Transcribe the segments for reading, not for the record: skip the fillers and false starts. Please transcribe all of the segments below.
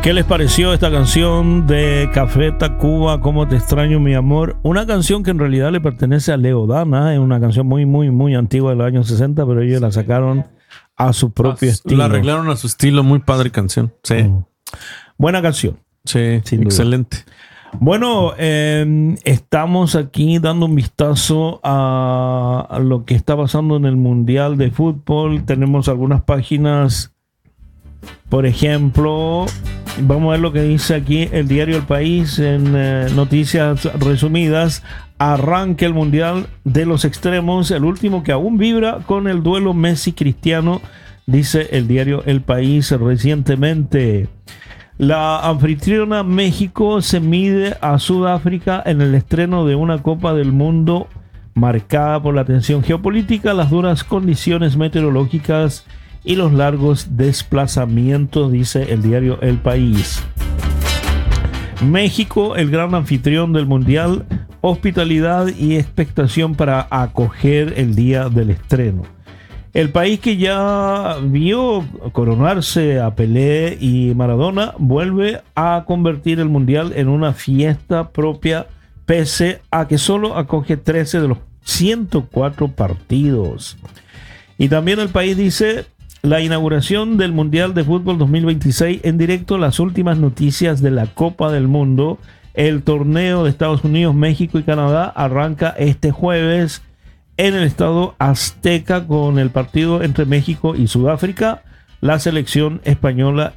¿Qué les pareció esta canción de Café Tacuba, Cómo te extraño mi amor? Una canción que en realidad le pertenece a Leo Dan, es una canción muy antigua del año 60, pero ellos la sacaron a su propio estilo. La arreglaron a su estilo, muy padre canción. Sí. Buena canción. Sí, excelente. Bueno, estamos aquí dando un vistazo a lo que está pasando en el Mundial de Fútbol. Tenemos algunas páginas, por ejemplo, vamos a ver lo que dice aquí el diario El País en noticias resumidas. Arranca el Mundial de los Extremos, el último que aún vibra con el duelo Messi-Cristiano, dice el diario El País recientemente. La anfitriona México se mide a Sudáfrica en el estreno de una Copa del Mundo marcada por la tensión geopolítica, las duras condiciones meteorológicas y los largos desplazamientos, dice el diario El País. México, el gran anfitrión del Mundial, hospitalidad y expectación para acoger el día del estreno. El país que ya vio coronarse a Pelé y Maradona vuelve a convertir el Mundial en una fiesta propia, pese a que solo acoge 13 de los 104 partidos. Y también el país dice: la inauguración del Mundial de Fútbol 2026 en directo, las últimas noticias de la Copa del Mundo. El torneo de Estados Unidos, México y Canadá arranca este jueves en el Estadio Azteca con el partido entre México y Sudáfrica. La selección española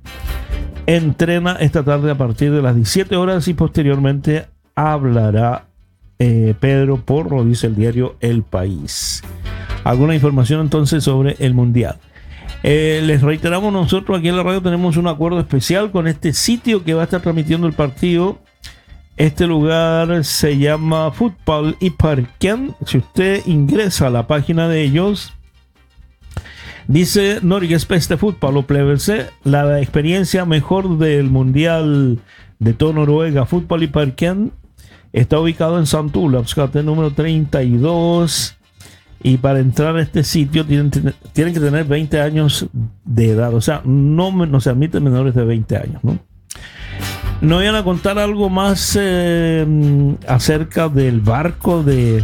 entrena esta tarde a partir de las 17 horas y posteriormente hablará Pedro Porro, dice el diario El País. ¿Alguna información entonces sobre el Mundial? Les reiteramos, nosotros aquí en la radio tenemos un acuerdo especial con este sitio que va a estar transmitiendo el partido. Este lugar se llama Fútbol y Parken. Si usted ingresa a la página de ellos, dice Norges Beste Fútbol Opplevelse, la experiencia mejor del Mundial de todo Noruega, Fútbol y Parken. Está ubicado en St. Olavs gate número 32. Y para entrar a este sitio tienen que tener 20 años de edad. O sea, no se admiten menores de 20 años, ¿no? ¿No iban a contar algo más acerca del barco de...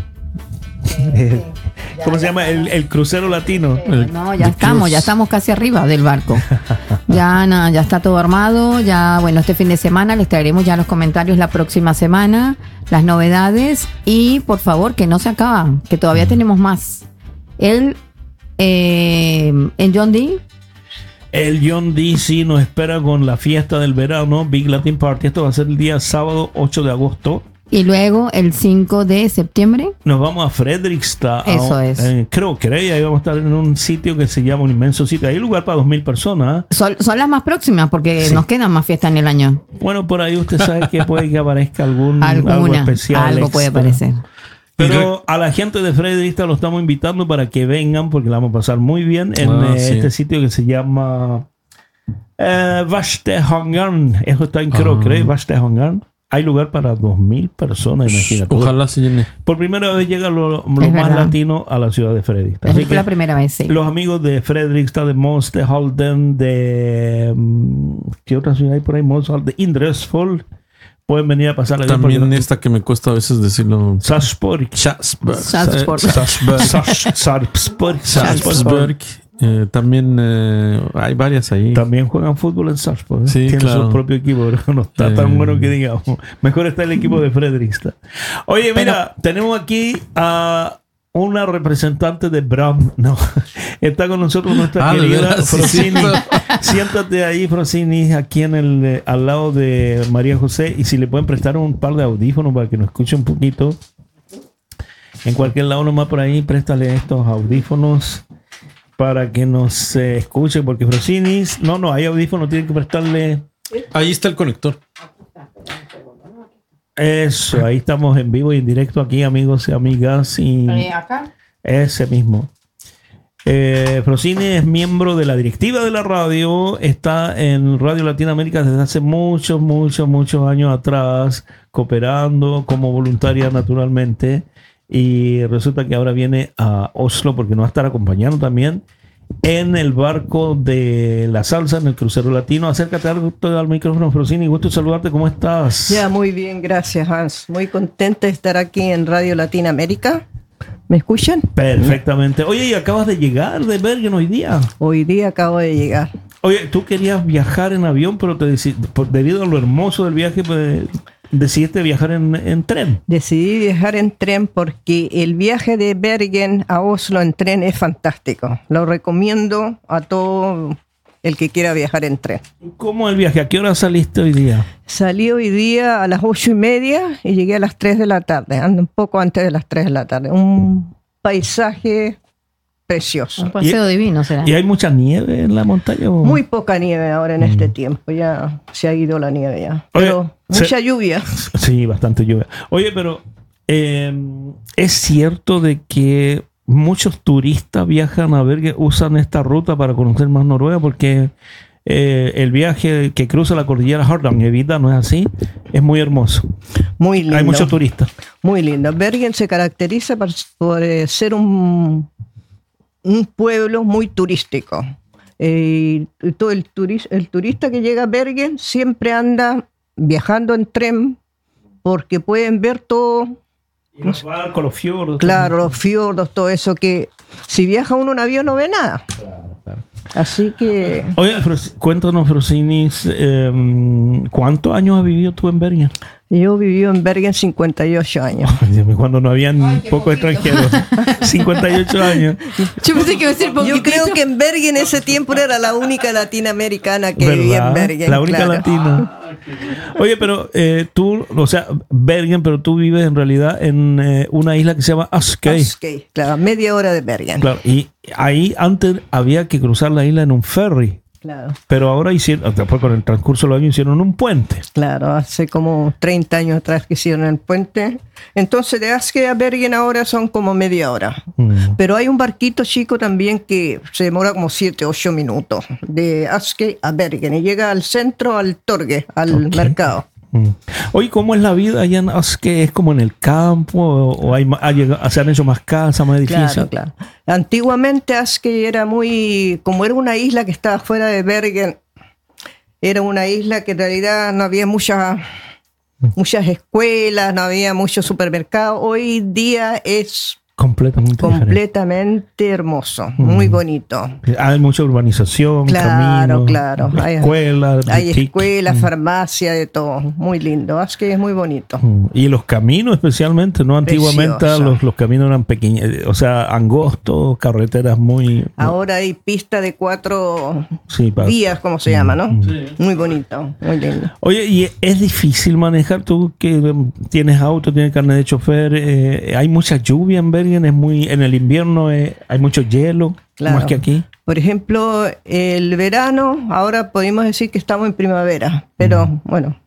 ¿Cómo se llama? El crucero latino. No, ya estamos casi arriba del barco. Ya está todo armado. Ya, bueno, este fin de semana les traeremos ya los comentarios la próxima semana, las novedades. Y por favor, que no se acaba, que todavía tenemos más. En John D. El John D. sí nos espera con la fiesta del verano, Big Latin Party. Esto va a ser el día sábado 8 de agosto. Y luego el 5 de septiembre nos vamos a Fredrikstad. Eso es. Creo que ahí vamos a estar en un sitio que se llama un inmenso sitio. Hay lugar para 2,000 personas. Son las más próximas porque nos quedan más fiestas en el año. Bueno, por ahí usted sabe que puede que aparezca algo especial. Algo puede aparecer. Pero a la gente de Fredrikstad lo estamos invitando para que vengan porque la vamos a pasar muy bien en este sitio que se llama Vastehangarn. Eso está en Krokrey, Vastehangarn. Hay lugar para 2,000 personas, imagínate. Ojalá se llene. Por primera vez llega lo más latino a la ciudad de Fredrikstad. Es la primera vez, sí. Los amigos de Fredrikstad, de Moss, de Halden, de... ¿qué otra ciudad hay por ahí? Moss, de Indresfold. Pueden venir a pasar la vida. También esta que me cuesta a veces decirlo. Sarpsborg. También hay varias ahí. También juegan fútbol en Sarpsborg. Sí, tienen claro. su propio equipo, pero no está tan bueno que digamos. Mejor está el equipo de Fredrikstad. Oye, mira, tenemos aquí a una representante de Bram. No, está con nosotros nuestra querida Frosini. Siéntate ahí, Frosini, aquí en al lado de María José. Y si le pueden prestar un par de audífonos para que nos escuche un poquito. En cualquier lado nomás por ahí, préstale estos audífonos para que nos escuche, porque Frosini, no, hay audífonos, tienen que prestarle. Ahí está el conector. Eso, ahí estamos en vivo y en directo aquí, amigos y amigas. Y acá. Ese mismo. Frosini es miembro de la directiva de la radio, está en Radio Latinoamérica desde hace muchos años atrás, cooperando como voluntaria naturalmente. Y resulta que ahora viene a Oslo porque nos va a estar acompañando también. en el barco de la salsa, en el crucero latino. Acércate al micrófono, Frosini. Gusto saludarte. ¿Cómo estás? Ya, muy bien, gracias, Hans. Muy contenta de estar aquí en Radio Latinoamérica. ¿Me escuchan? Perfectamente. Oye, y acabas de llegar de Bergen hoy día. Hoy día acabo de llegar. Oye, tú querías viajar en avión, pero debido a lo hermoso del viaje, pues, decidiste viajar en tren. Decidí viajar en tren porque el viaje de Bergen a Oslo en tren es fantástico. Lo recomiendo a todo el que quiera viajar en tren. ¿Cómo el viaje? ¿A qué hora saliste hoy día? Salí hoy día a las 8:30 y llegué a las 3 de la tarde. Ando un poco antes de las 3 de la tarde. Un paisaje precioso. Un paseo divino será. ¿Y hay mucha nieve en la montaña? ¿O? Muy poca nieve ahora en este tiempo. Ya se ha ido la nieve ya. Oye, Pero mucha lluvia. Sí, bastante lluvia. Oye, pero ¿es cierto de que muchos turistas viajan a Bergen, usan esta ruta para conocer más Noruega? Porque el viaje que cruza la cordillera Hardangervidda, ¿no es así? Es muy hermoso. Muy lindo. Hay muchos turistas. Muy lindo. Bergen se caracteriza por ser un pueblo muy turístico. Todo el turista que llega a Bergen siempre anda viajando en tren porque pueden ver todo. Y los barcos, los fiordos. Claro, los fiordos, todo eso que si viaja uno en avión no ve nada. Claro. Así que... Oye, cuéntanos, Frosinis, ¿cuántos años has vivido tú en Bergen? Yo viví en Bergen 58 años. Ay, Dios mío, cuando no habían pocos extranjeros. 58 años. Yo pensé que iba a ser poquitito. Yo creo que en Bergen ese tiempo era la única latinoamericana que ¿verdad? vivía en Bergen. La única claro. latina. Oye, pero tú, o sea, Bergen, pero tú vives en realidad en una isla que se llama Askøy. Askøy, claro, media hora de Bergen. Claro, y ahí antes había que cruzar la isla en un ferry. Claro, Pero ahora hicieron, después con el transcurso de los años hicieron un puente. claro, hace como 30 años atrás que hicieron el puente. Entonces de Askøy a Bergen ahora son como media hora. Pero hay un barquito chico también que se demora como 7, 8 minutos. De Askøy a Bergen y llega al centro, al Torgue, al mercado. Oye, ¿cómo es la vida allá en Askøy? ¿Es como en el campo? ¿O se han hecho más casas, más edificios? Claro, claro. Antiguamente Askøy era como era una isla que estaba fuera de Bergen, era una isla que en realidad no había muchas escuelas, no había muchos supermercados. Hoy día es completamente hermoso, muy bonito. Hay mucha urbanización, Claro, caminos, claro. escuelas, Hay boutique. escuelas, farmacia, de todo. Muy lindo. Askøy es muy bonito. Y los caminos especialmente, ¿no? Antiguamente Precioso. los caminos eran pequeños, o sea, angostos, carreteras muy... Ahora hay pista de 4 Sí, vías, como se llama, ¿no? Muy bonito, muy lindo. Oye, ¿y es difícil manejar? Tú que tienes auto, tienes carnet de chofer, hay mucha lluvia en Bergen, en el invierno hay mucho hielo, Claro. más que aquí. Por ejemplo, el verano, ahora podemos decir que estamos en primavera, pero bueno,